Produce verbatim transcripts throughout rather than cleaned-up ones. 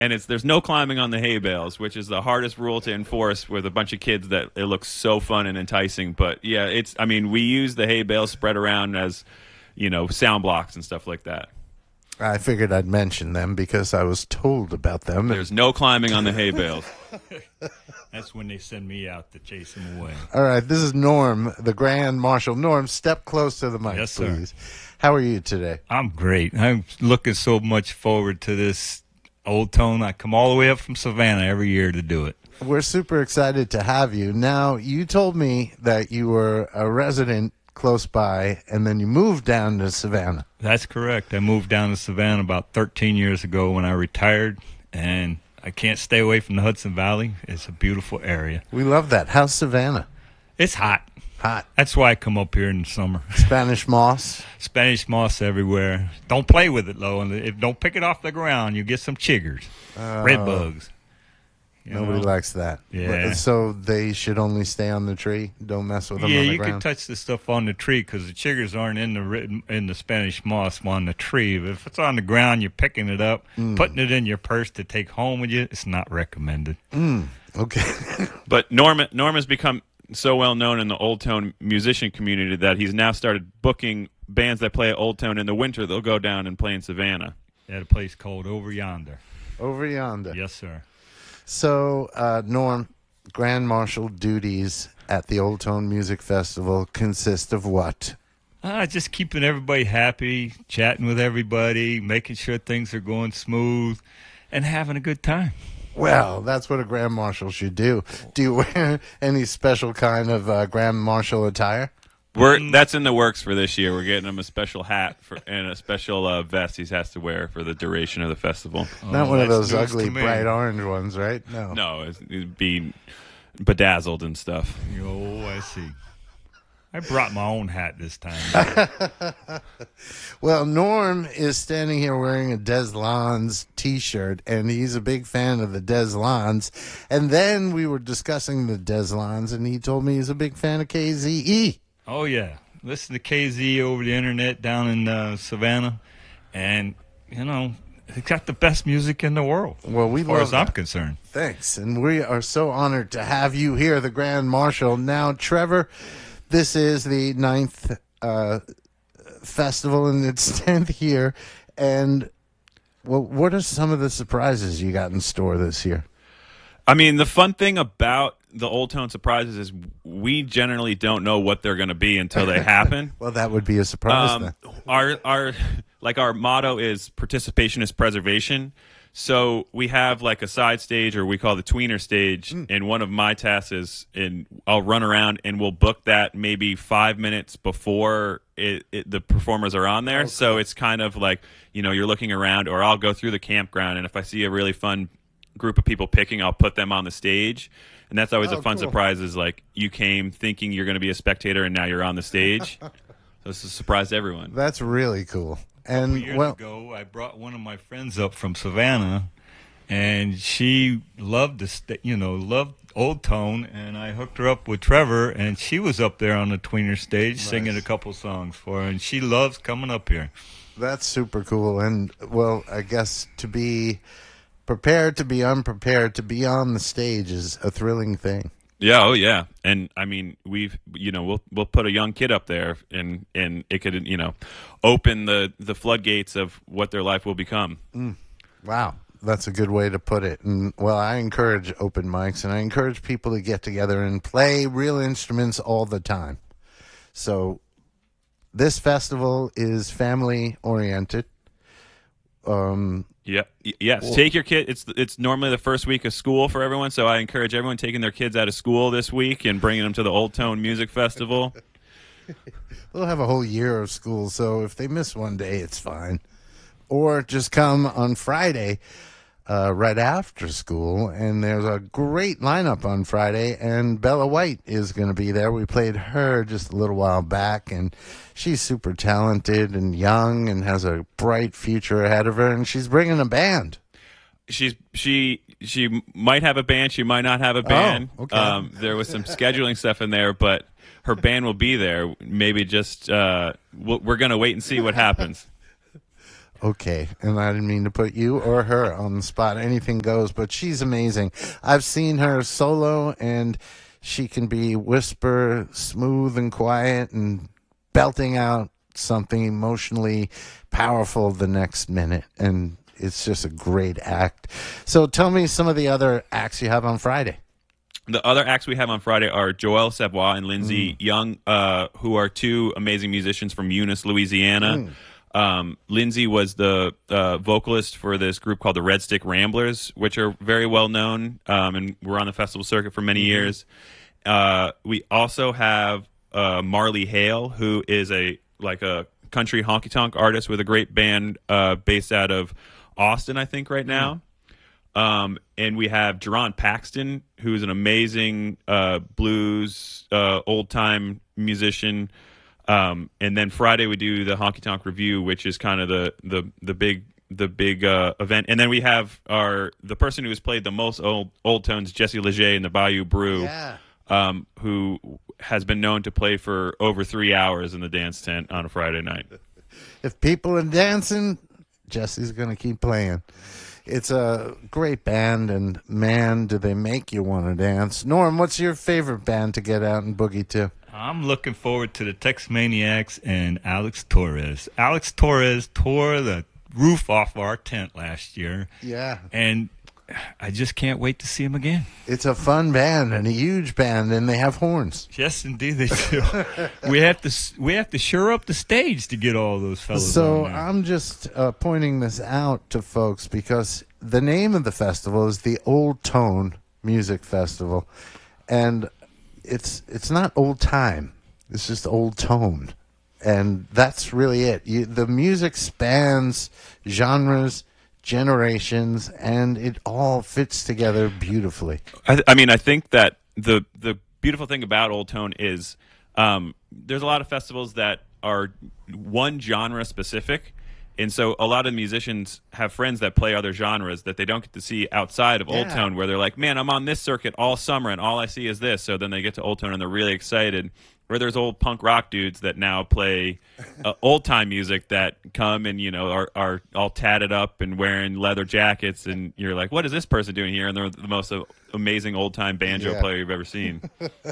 and it's there's no climbing on the hay bales, which is the hardest rule to enforce with a bunch of kids. That it looks so fun and enticing. But yeah, it's I mean we use the hay bales spread around as you know sound blocks and stuff like that. I figured I'd mention them because I was told about them. There's no climbing on the hay bales. That's when they send me out to chase them away. All right, this is Norm, the Grand Marshal. Norm, step close to the mic, Yes, sir. please. How are you today? I'm great. I'm looking so much forward to this Old Tone. I come all the way up from Savannah every year to do it. We're super excited to have you. Now, you told me that you were a resident close by, and then you moved down to Savannah. That's correct. I moved down to Savannah about thirteen years ago when I retired, and I can't stay away from the Hudson Valley. It's a beautiful area. We love that. How's Savannah? It's hot. Hot. That's why I come up here in the summer. Spanish moss. Spanish moss everywhere. Don't play with it, though. And if don't pick it off the ground, you get some chiggers, Oh. red bugs. You Nobody know? likes that. Yeah. But- So they should only stay on the tree. Don't mess with them Yeah, on the you ground. can touch the stuff on the tree because the chiggers aren't in the ri- in the Spanish moss on the tree. But if it's on the ground, you're picking it up, Mm. putting it in your purse to take home with you. It's not recommended. Okay. But Norm Norm has become so well known in the Old Tone musician community that he's now started booking bands that play at Old Tone in the winter. They'll go down and play in Savannah. At a place called Over Yonder. Over yonder. Yes, sir. So, uh, Norm, Grand Marshal duties at the Old Tone Music Festival consist of what? Uh, just keeping everybody happy, chatting with everybody, making sure things are going smooth, and having a good time. Well, that's what a Grand Marshal should do. Do you wear any special kind of uh, Grand Marshal attire? We're Mm. that's in the works for this year. We're getting him a special hat for, and a special uh, vest he has to wear for the duration of the festival. Not Oh, one of that's those news ugly, to me. bright orange ones, right? No. No, it's, it'd be bedazzled and stuff. Oh, I see. I brought my own hat this time. Well, Norm is standing here wearing a Des Lans T-shirt, and he's a big fan of the Des Lans. And then we were discussing the Des Lans, and he told me he's a big fan of K Z E. Oh, yeah. Listen to K Z over the internet down in uh, Savannah. And, you know, it's got the best music in the world. Well, we as far love as I'm that. concerned. Thanks. And we are so honored to have you here, the Grand Marshal. Now, Trevor, this is the ninth uh, festival in its tenth year. And well, what are some of the surprises you got in store this year? I mean, the fun thing about the Old Tone surprises is we generally don't know what they're going to be until they happen. Well, that would be a surprise Um, then. our our like our motto is participation is preservation. So we have like a side stage, or we call the tweener stage, and one of my tasks is, and I'll run around and we'll book that maybe five minutes before it, it, the performers are on there. So it's kind of like, you know, you're looking around, or I'll go through the campground, and if I see a really fun group of people picking, I'll put them on the stage. And that's always Oh, a fun cool. surprise, is like you came thinking you're going to be a spectator and now you're on the stage. So it's a surprise to everyone. That's really cool. couple And years well, ago, I brought one of my friends up from Savannah, and she loved the st- you know loved Old Tone, and I hooked her up with Trevor, and she was up there on the tweener stage singing a couple songs for her, and she loves coming up here. that's super cool. And well, I guess to be prepared to be unprepared, to be on the stage is a thrilling thing. Yeah, oh yeah, and I mean we've you know we'll we'll put a young kid up there, and and it could you know open the the floodgates of what their life will become. Wow, that's a good way to put it. And well, I encourage open mics, and I encourage people to get together and play real instruments all the time. So this festival is family oriented. Um, Yeah, y- yes. Take your kid. It's it's normally the first week of school for everyone, so I encourage everyone taking their kids out of school this week and bringing them to the Old Tone Music Festival. They'll have a whole year of school, so if they miss one day, it's fine. Or just come on Friday, uh, right after school, and there's a great lineup on Friday, and Bella White is going to be there. We played her just a little while back, and she's super talented and young and has a bright future ahead of her, and she's bringing a band. She's she she might have a band, she might not have a band. Oh, okay. Um, there was some scheduling stuff in there, but her band will be there. Maybe just uh, we'll, we're gonna wait and see what happens. Okay, and I didn't mean to put you or her on the spot. Anything goes, but she's amazing. I've seen her solo, and she can be whisper, smooth and quiet, and belting out something emotionally powerful the next minute. And it's just a great act. So tell me some of the other acts you have on Friday. The other acts we have on Friday are Joelle Savoy and Lindsay mm. Young, uh, who are two amazing musicians from Eunice, Louisiana. Mm. Um, Lindsay was the uh, vocalist for this group called the Red Stick Ramblers, which are very well known, um, and were on the festival circuit for many mm-hmm. years. Uh, we also have uh, Marley Hale, who is a like a country honky tonk artist with a great band uh, based out of Austin, I think, right now. Mm. Um, and we have Jerron Paxton, who's an amazing uh, blues, uh, old-time musician. Um, and then Friday we do the Honky Tonk Review, which is kind of the the the big the big uh, event. And then we have our the person who has played the most old old tones, Jesse Leger in the Bayou Brew, yeah. um, who has been known to play for over three hours in the dance tent on a Friday night. If people are dancing, Jesse's going to keep playing. It's a great band, and man, do they make you want to dance. Norm, what's your favorite band to get out and boogie to? I'm looking forward to the Tex Maniacs and Alex Torres. Alex Torres tore the roof off our tent last year. Yeah. And I just can't wait to see him again. It's a fun band and a huge band, and they have horns. Yes, indeed they do. we have to we have to shore up the stage to get all those fellas. So on there. I'm just uh, pointing this out to folks because the name of the festival is the Old Tone Music Festival, and it's it's not old time. It's just old tone, and that's really it. You, the music spans genres, generations, and it all fits together beautifully. I, th- I mean, I think that the the beautiful thing about Old Tone is um, there's a lot of festivals that are one genre specific, and so a lot of musicians have friends that play other genres that they don't get to see outside of yeah. Old Tone, where they're like, man, I'm on this circuit all summer, and all I see is this. So then they get to Old Tone, and they're really excited. Or there's old punk rock dudes that now play uh, old time music that come and you know are, are all tatted up and wearing leather jackets, and you're like, what is this person doing here? And they're the most uh, amazing old time banjo yeah. player you've ever seen.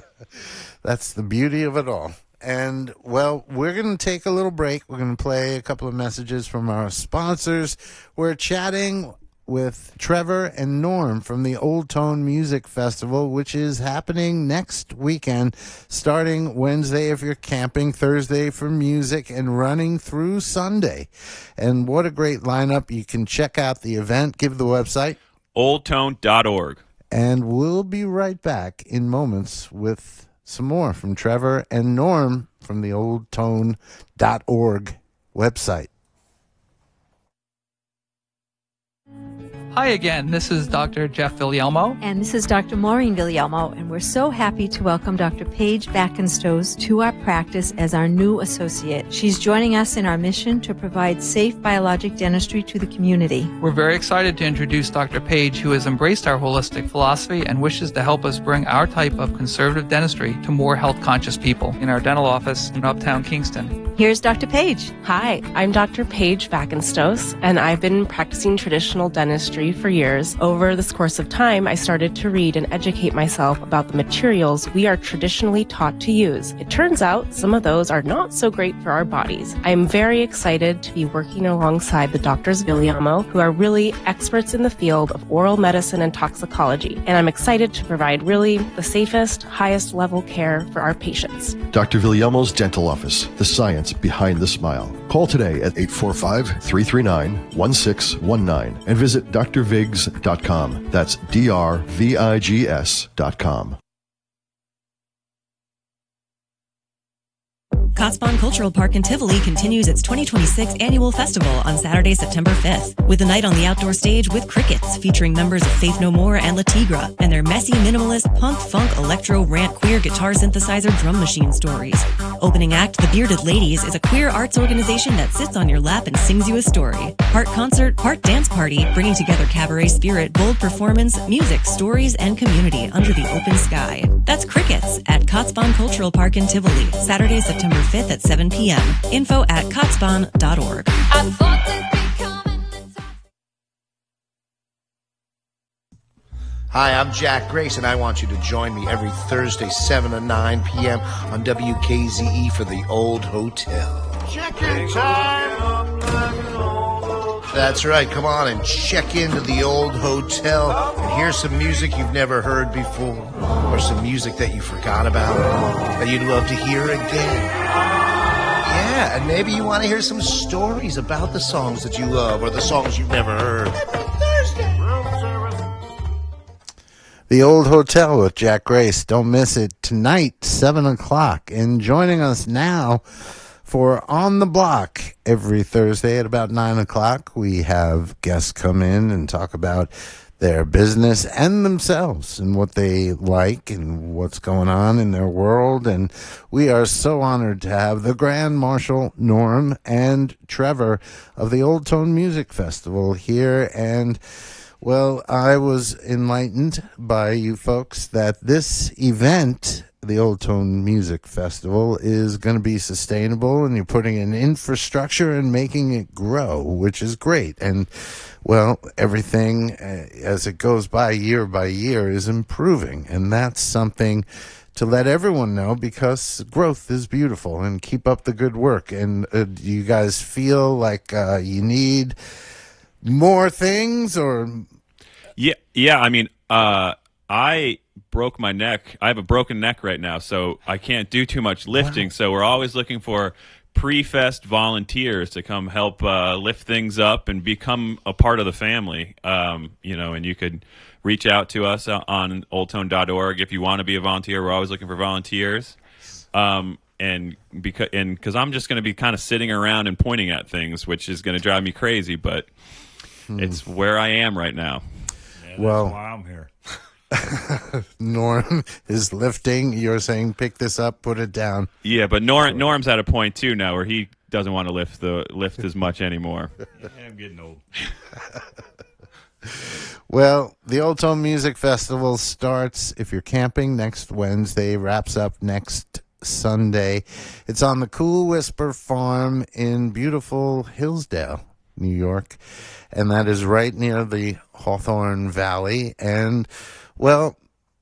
That's the beauty of it all. And well, we're going to take a little break. We're going to play a couple of messages from our sponsors. We're chatting with Trevor and Norm from the Old Tone Music Festival, which is happening next weekend, starting Wednesday if you're camping, Thursday for music, and running through Sunday. And what a great lineup. You can check out the event. Give the website. old tone dot org. And we'll be right back in moments with some more from Trevor and Norm from the old tone dot org website. Hi again, this is Doctor Jeff Villalmo. And this is Doctor Maureen Villalmo, and we're so happy to welcome Doctor Paige Backenstoes to our practice as our new associate. She's joining us in our mission to provide safe biologic dentistry to the community. We're very excited to introduce Doctor Paige, who has embraced our holistic philosophy and wishes to help us bring our type of conservative dentistry to more health-conscious people in our dental office in Uptown Kingston. Here's Doctor Paige. Hi, I'm Doctor Paige Backenstoes, and I've been practicing traditional dentistry for years. Over this course of time, I started to read and educate myself about the materials we are traditionally taught to use. It turns out some of those are not so great for our bodies. I am very excited to be working alongside the doctors Villalmo, who are really experts in the field of oral medicine and toxicology, and I'm excited to provide really the safest, highest level care for our patients. Doctor Villalmo's Dental Office, the science behind the smile. Call today at eight four five, three three nine, one six one nine and visit d r vigs dot com. That's D R V I G S dot com. Kotzebue Cultural Park in Tivoli continues its twenty twenty-six annual festival on Saturday, September fifth, with a night on the outdoor stage with Crickets, featuring members of Faith No More and La Tigra, and their messy, minimalist, punk, funk, electro, rant, queer guitar synthesizer drum machine stories. Opening act, The Bearded Ladies, is a queer arts organization that sits on your lap and sings you a story. Part concert, part dance party, bringing together cabaret spirit, bold performance, music, stories, and community under the open sky. That's Crickets at Kotzebue Cultural Park in Tivoli, Saturday, September fifth at seven p.m. Info at kotzebue dot org. Hi, I'm Jack Grace, and I want you to join me every Thursday, seven to nine p.m. on W K Z E for the Old Hotel. Check-in time! That's right. Come on and check into the Old Hotel and hear some music you've never heard before, or some music that you forgot about that you'd love to hear again. Yeah, and maybe you want to hear some stories about the songs that you love or the songs you've never heard. The Old Hotel with Jack Grace. Don't miss it tonight, seven o'clock. And joining us now for On the Block every Thursday at about nine o'clock, we have guests come in and talk about their business and themselves and what they like and what's going on in their world. And we are so honored to have the Grand Marshal, Norm, and Trevor of the Old Tone Music Festival here. And well, I was enlightened by you folks that this event, the Old Tone Music Festival, is going to be sustainable, and you're putting in infrastructure and making it grow, which is great. And, well, everything uh, as it goes by year by year is improving, and that's something to let everyone know, because growth is beautiful, and keep up the good work. And uh, do you guys feel like uh, you need more things, or? Yeah, yeah. I mean, uh, I broke my neck. I have a broken neck right now, so I can't do too much lifting. Wow. So we're always looking for pre-fest volunteers to come help uh, lift things up and become a part of the family. Um, you know, and you could reach out to us on old tone dot org if you want to be a volunteer. We're always looking for volunteers. Um, and because and because I'm just going to be kind of sitting around and pointing at things, which is going to drive me crazy, but hmm. it's where I am right now. Yeah, that's well, why I'm here. Norm is lifting. You're saying pick this up, put it down. Yeah, but Norm, Norm's at a point too now where he doesn't want to lift the lift as much anymore. Yeah, I'm getting old. Well, the Old Tone Music Festival starts, if you're camping, next Wednesday, wraps up next Sunday. It's on the Cool Whisper Farm in beautiful Hillsdale, New York, and that is right near the Hawthorne Valley. And, well,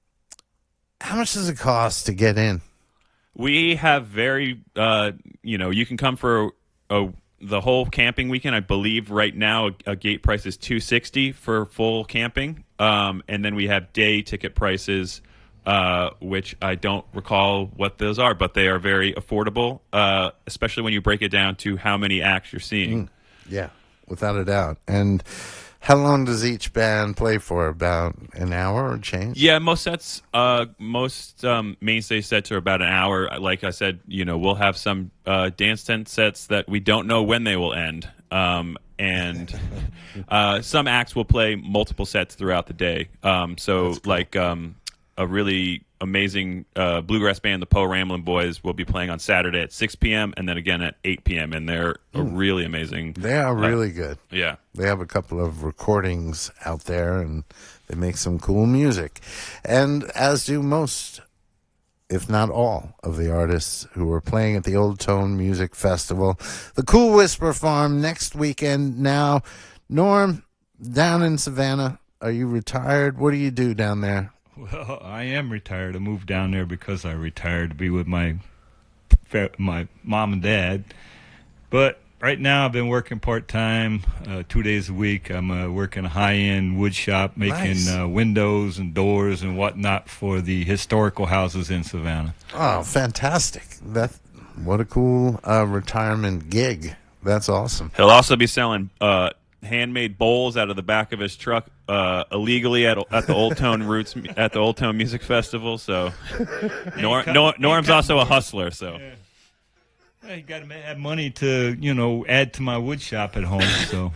how much does it cost to get in? We have very, uh, you know, you can come for a, the whole camping weekend. I believe right now a, a gate price is two hundred sixty dollars for full camping, um, and then we have day ticket prices, uh, which I don't recall what those are, but they are very affordable, uh, especially when you break it down to how many acts you're seeing. Mm, yeah, without a doubt. And how long does each band play for? About an hour or change? Yeah, most sets, uh, most um, mainstay sets are about an hour. Like I said, you know, we'll have some uh, dance tent sets that we don't know when they will end. Um, and uh, some acts will play multiple sets throughout the day. Um, so, cool. like um, a really amazing uh, bluegrass band, the Poe Ramblin' Boys, will be playing on Saturday at six p.m. and then again at eight p.m. And they're a really amazing. They are really uh, good. Yeah. They have a couple of recordings out there, and they make some cool music. And as do most, if not all, of the artists who are playing at the Old Tone Music Festival. The Cool Whisper Farm next weekend. Now, Norm, down in Savannah, are you retired? What do you do down there? Well, I am retired. I moved down there because I retired to be with my my mom and dad. But right now I've been working part-time, uh, two days a week. I'm uh, working a high-end wood shop, making Nice. uh, windows and doors and whatnot for the historical houses in Savannah. Oh, fantastic. That, what a cool uh, retirement gig. That's awesome. He'll also be selling uh, handmade bowls out of the back of his truck uh, illegally at at the Old Tone Roots at the Old Tone Music Festival. So Norm, Norm, Norm's also a hustler. So Yeah. Yeah, you got to have money to, you know, add to my wood shop at home. So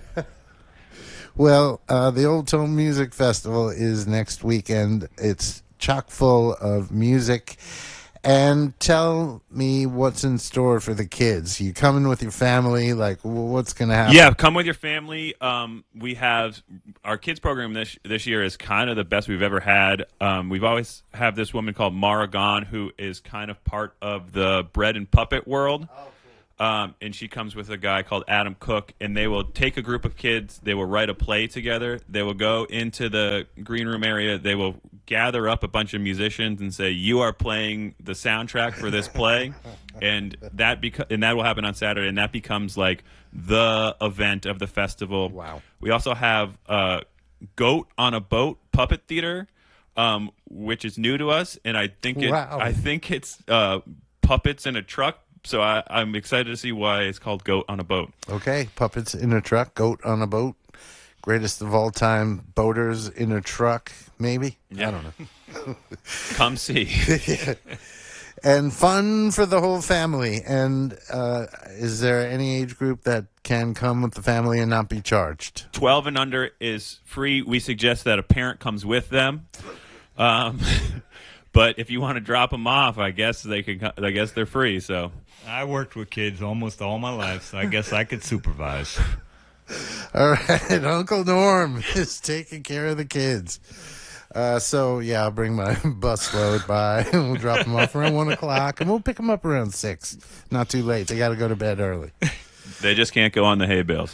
Well, uh, the Old Tone Music Festival is next weekend. It's chock full of music. And tell me what's in store for the kids. You coming with your family? Like, wh- what's going to happen? yeah, come with your family. Um, we have our kids program this this year is kind of the best we've ever had. Um, we've always have this woman called Mara Gone, who is kind of part of the bread and puppet world. Um, and she comes with a guy called Adam Cook, and they will take a group of kids. They will write a play together. They will go into the green room area. They will gather up a bunch of musicians and say, "You are playing the soundtrack for this play," and that beco- and that will happen on Saturday, and that becomes like the event of the festival. Wow. We also have uh, Goat on a Boat puppet theater, um, which is new to us, and I think it, Wow. I think it's uh, puppets in a truck. So I, I'm excited to see why it's called Goat on a Boat. Okay, puppets in a truck, goat on a boat. Greatest of all time boaters in a truck, maybe? Yeah. I don't know. Come see. And fun for the whole family. And uh, is there any age group that can come with the family and not be charged? twelve and under is free. We suggest that a parent comes with them. Um, but if you want to drop them off, I guess they can. co- I guess they're free. So I worked with kids almost all my life, so I guess I could supervise. All right, Uncle Norm is taking care of the kids. Uh, so, yeah, I'll bring my bus load by, and we'll drop them off around one o'clock, and we'll pick them up around six. Not too late. They got to go to bed early. they just can't go on the hay bales.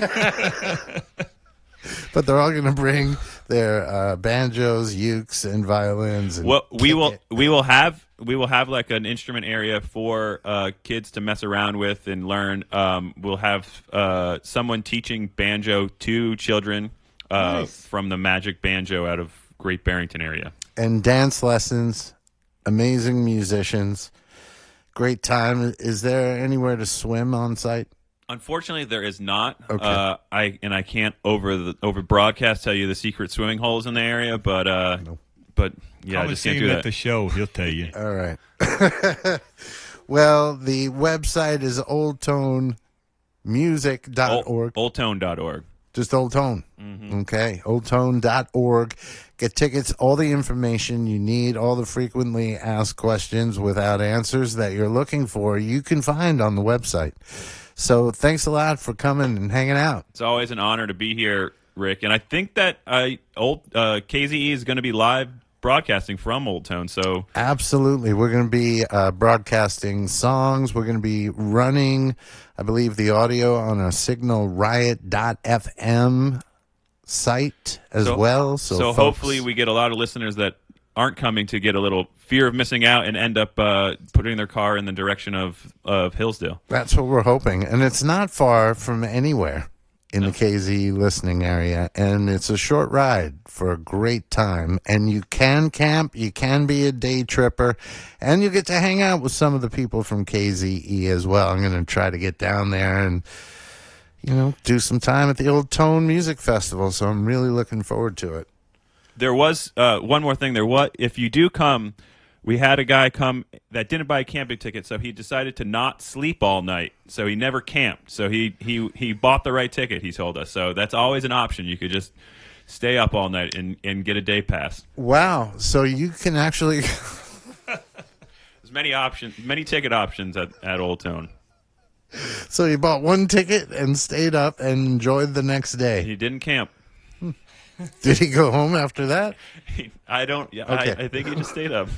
But they're all going to bring their uh, banjos, ukes, and violins. And Well, we kick will. it. We will have. We will have like an instrument area for uh, kids to mess around with and learn. Um, we'll have uh, someone teaching banjo to children uh, Nice. from the Magic Banjo out of Great Barrington area. And dance lessons, amazing musicians, great time. Is there anywhere to swim on site? Unfortunately, there is not. Okay. Uh, I and I can't over the over broadcast tell you the secret swimming holes in the area, but uh, but yeah, Come I and just see can't him do at that. the show. He'll tell you. All right. Well, the website is old tone music dot org. old tone dot org. Just Old Tone. Okay. old tone dot org. Get tickets, all the information you need, all the frequently asked questions without answers that you're looking for, you can find on the website. So thanks a lot for coming and hanging out. It's always an honor to be here, Rick. And I think that I old uh, K Z E is going to be live broadcasting from Old Tone. So Absolutely. We're going to be uh, broadcasting songs. We're going to be running, I believe, the audio on a signal riot dot f m site as so, well. So, so folks, hopefully we get a lot of listeners that aren't coming to get a little fear of missing out and end up uh, putting their car in the direction of, of Hillsdale. that's what we're hoping. And it's not far from anywhere in the K Z E listening area. And it's a short ride for a great time. And you can camp, you can be a day tripper, and you get to hang out with some of the people from K Z E as well. I'm going to try to get down there and, you know, do some time at the Old Tone Music Festival. So I'm really looking forward to it. There was uh, one more thing. There was, if you do come, we had a guy come that didn't buy a camping ticket, so he decided to not sleep all night. So he never camped. So he he he bought the right ticket. He told us. So that's always an option. You could just stay up all night and, and get a day pass. Wow. So you can actually... There's many options, many ticket options at, at Old Tone. So you bought one ticket and stayed up and enjoyed the next day. He didn't camp. Did he go home after that? I don't. Yeah, Okay. I, I think he just stayed up.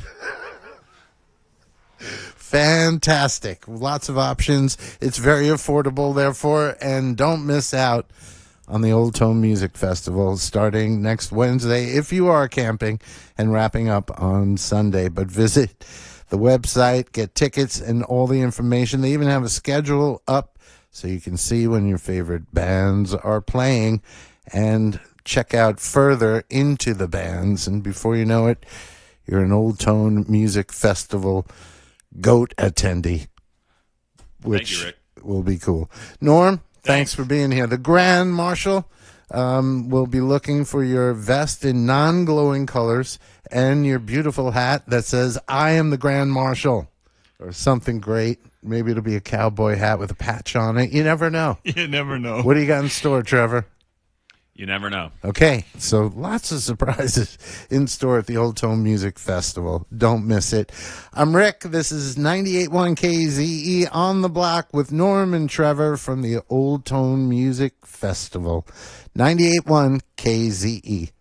Fantastic. Lots of options. It's very affordable, therefore, and don't miss out on the Old Tone Music Festival starting next Wednesday if you are camping and wrapping up on Sunday. But visit the website, get tickets and all the information. They even have a schedule up so you can see when your favorite bands are playing and check out further into the bands. And before you know it, you're an Old Tone Music Festival GOAT attendee, which Thank you, Rick. will be cool. Norm, thanks, thanks for being here. The Grand Marshal um, will be looking for your vest in non-glowing colors and your beautiful hat that says, I am the Grand Marshal, or something great. Maybe it'll be a cowboy hat with a patch on it. You never know. You never know. What do you got in store, Trevor? You never know. Okay, so lots of surprises in store at the Old Tone Music Festival. Don't miss it. I'm Rick. This is ninety-eight point one K Z E on the block with Norm and Trevor from the Old Tone Music Festival. ninety-eight point one K Z E.